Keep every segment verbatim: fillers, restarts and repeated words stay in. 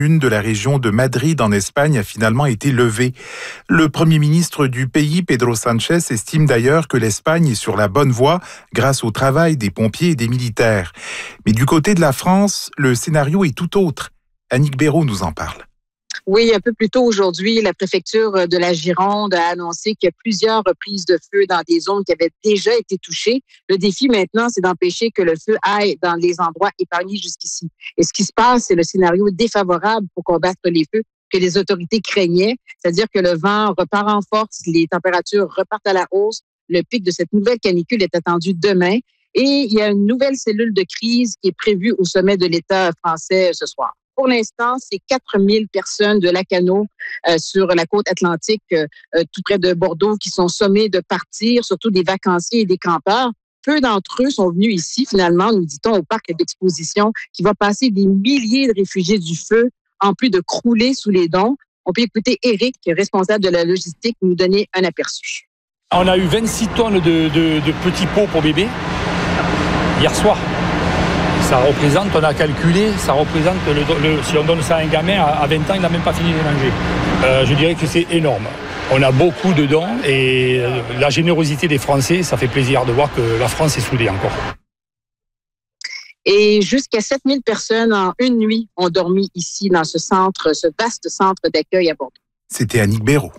Une de la région de Madrid en Espagne a finalement été levée. Le Premier ministre du pays, Pedro Sánchez, estime d'ailleurs que l'Espagne est sur la bonne voie grâce au travail des pompiers et des militaires. Mais du côté de la France, le scénario est tout autre. Annick Béraud nous en parle. Oui, un peu plus tôt aujourd'hui, la préfecture de la Gironde a annoncé qu'il y a plusieurs reprises de feu dans des zones qui avaient déjà été touchées. Le défi maintenant, c'est d'empêcher que le feu aille dans les endroits épargnés jusqu'ici. Et ce qui se passe, c'est le scénario défavorable pour combattre les feux que les autorités craignaient, c'est-à-dire que le vent repart en force, les températures repartent à la hausse. Le pic de cette nouvelle canicule est attendu demain. Et il y a une nouvelle cellule de crise qui est prévue au sommet de l'État français ce soir. Pour l'instant, c'est quatre mille personnes de Lacanau euh, sur la côte atlantique, euh, tout près de Bordeaux, qui sont sommées de partir, surtout des vacanciers et des campeurs. Peu d'entre eux sont venus ici, finalement, nous dit-on, au parc d'exposition, qui va passer des milliers de réfugiés du feu, en plus de crouler sous les dons. On peut écouter Éric, responsable de la logistique, nous donner un aperçu. On a eu vingt-six tonnes de, de, de petits pots pour bébés hier soir. Ça représente, on a calculé, ça représente, le, le, si on donne ça à un gamin, à vingt ans, il n'a même pas fini de les manger. Euh, je dirais que c'est énorme. On a beaucoup de dons et la générosité des Français, ça fait plaisir de voir que la France est soudée encore. Et jusqu'à sept mille personnes en une nuit ont dormi ici, dans ce centre, ce vaste centre d'accueil à Bordeaux. C'était Annick Béraud.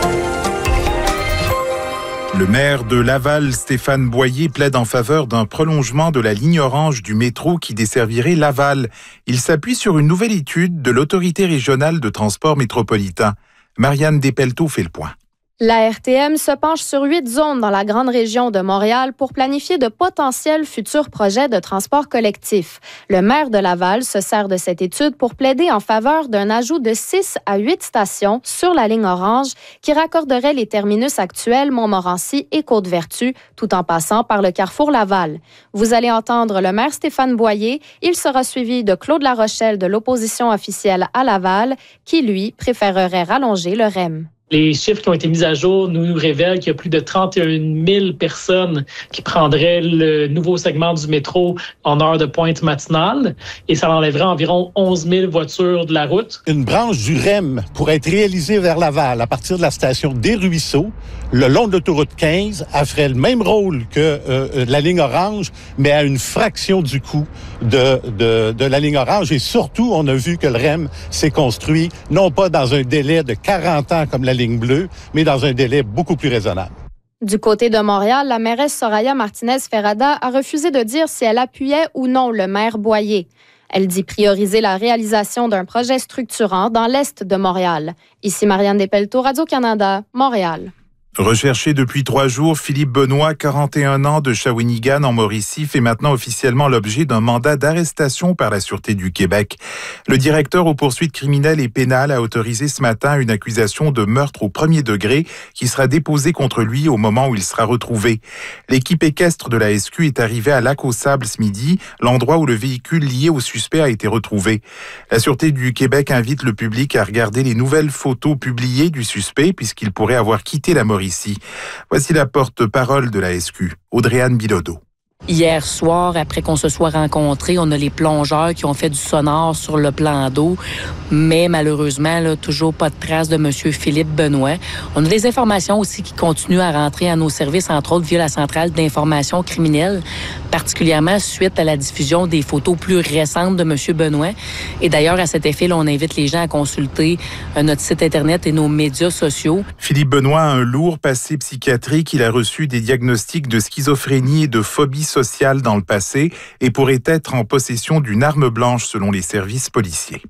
Le maire de Laval, Stéphane Boyer, plaide en faveur d'un prolongement de la ligne orange du métro qui desservirait Laval. Il s'appuie sur une nouvelle étude de l'Autorité régionale de transport métropolitain. Marianne Despelteaux fait le point. La R T M se penche sur huit zones dans la grande région de Montréal pour planifier de potentiels futurs projets de transport collectif. Le maire de Laval se sert de cette étude pour plaider en faveur d'un ajout de six à huit stations sur la ligne orange qui raccorderait les terminus actuels Montmorency et Côte-Vertu, tout en passant par le carrefour Laval. Vous allez entendre le maire Stéphane Boyer. Il sera suivi de Claude Larochelle de l'opposition officielle à Laval, qui, lui, préférerait rallonger le R E M. Les chiffres qui ont été mis à jour nous révèlent qu'il y a plus de trente et une mille personnes qui prendraient le nouveau segment du métro en heure de pointe matinale et ça enlèverait environ onze mille voitures de la route. Une branche du R E M pourrait être réalisée vers Laval à partir de la station des Ruisseaux, le long de l'autoroute quinze, elle ferait le même rôle que euh, la ligne orange, mais à une fraction du coût de, de, de la ligne orange. Et surtout, on a vu que le R E M s'est construit non pas dans un délai de quarante ans comme la ligne bleue, mais dans un délai beaucoup plus raisonnable. Du côté de Montréal, la mairesse Soraya Martinez-Ferrada a refusé de dire si elle appuyait ou non le maire Boyer. Elle dit prioriser la réalisation d'un projet structurant dans l'est de Montréal. Ici Marianne Despelteaux, Radio-Canada, Montréal. Recherché depuis trois jours, Philippe Benoît, quarante et un ans, de Shawinigan en Mauricie, fait maintenant officiellement l'objet d'un mandat d'arrestation par la Sûreté du Québec. Le directeur aux poursuites criminelles et pénales a autorisé ce matin une accusation de meurtre au premier degré qui sera déposée contre lui au moment où il sera retrouvé. L'équipe équestre de la S Q est arrivée à Lac-aux-Sables ce midi, l'endroit où le véhicule lié au suspect a été retrouvé. La Sûreté du Québec invite le public à regarder les nouvelles photos publiées du suspect puisqu'il pourrait avoir quitté la Mauricie. Voici la porte-parole de la S Q, Audrey-Anne Bilodeau. Hier soir, après qu'on se soit rencontrés, on a les plongeurs qui ont fait du sonore sur le plan d'eau, mais malheureusement, là, toujours pas de traces de M. Philippe Benoît. On a des informations aussi qui continuent à rentrer à nos services, entre autres via la centrale d'information criminelle, particulièrement suite à la diffusion des photos plus récentes de M. Benoît. Et d'ailleurs, à cet effet, là, on invite les gens à consulter euh, notre site Internet et nos médias sociaux. Philippe Benoît a un lourd passé psychiatrique. Il a reçu des diagnostics de schizophrénie et de phobie sociale dans le passé et pourrait être en possession d'une arme blanche selon les services policiers.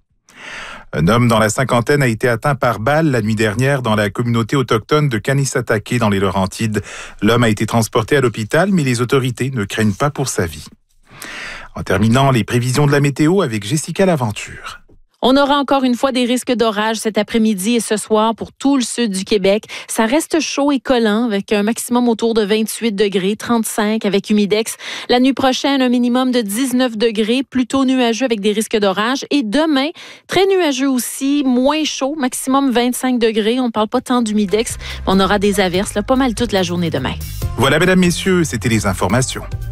Un homme dans la cinquantaine a été atteint par balle la nuit dernière dans la communauté autochtone de Kanisatake dans les Laurentides. L'homme a été transporté à l'hôpital, mais les autorités ne craignent pas pour sa vie. En terminant, les prévisions de la météo avec Jessica Laventure. On aura encore une fois des risques d'orage cet après-midi et ce soir pour tout le sud du Québec. Ça reste chaud et collant avec un maximum autour de vingt-huit degrés, trente-cinq avec humidex. La nuit prochaine, un minimum de dix-neuf degrés, plutôt nuageux avec des risques d'orage. Et demain, très nuageux aussi, moins chaud, maximum vingt-cinq degrés. On ne parle pas tant d'humidex, mais on aura des averses là, pas mal toute la journée demain. Voilà, mesdames, messieurs, c'était les informations.